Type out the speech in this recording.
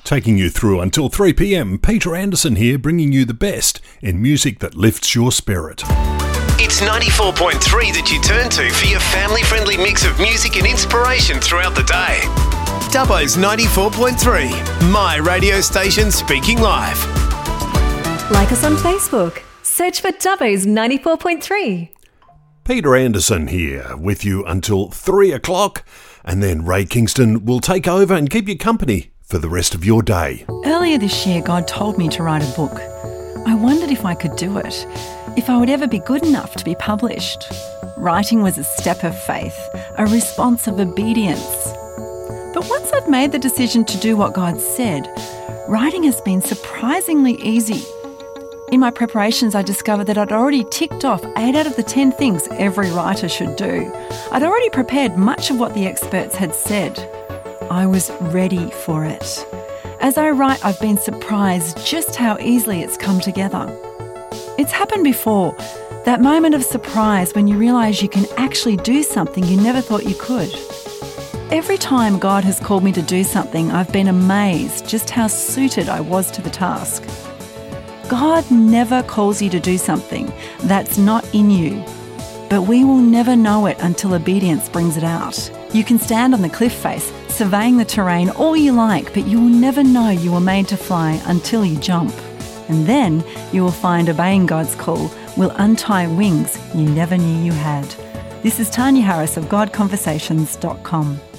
Taking you through until 3 p.m, Peter Anderson here, bringing you the best in music that lifts your spirit. It's 94.3 that you turn to for your family-friendly mix of music and inspiration throughout the day. Dubbo's 94.3, my radio station speaking live. Like us on Facebook. Search for Dubbo's 94.3. Peter Anderson here with you until 3 o'clock, and then Ray Kingston will take over and keep you company for the rest of your day. Earlier this year, God told me to write a book. I wondered if I could do it, if I would ever be good enough to be published. Writing was a step of faith, a response of obedience. But once I've made the decision to do what God said, writing has been surprisingly easy. In my preparations, I discovered that I'd already ticked off 8 out of the 10 things every writer should do. I'd already prepared much of what the experts had said. I was ready for it. As I write, I've been surprised just how easily it's come together. It's happened before, that moment of surprise when you realise you can actually do something you never thought you could. Every time God has called me to do something, I've been amazed just how suited I was to the task. God never calls you to do something that's not in you, but we will never know it until obedience brings it out. You can stand on the cliff face, surveying the terrain all you like, but you will never know you were made to fly until you jump. And then you will find obeying God's call will untie wings you never knew you had. This is Tanya Harris of GodConversations.com.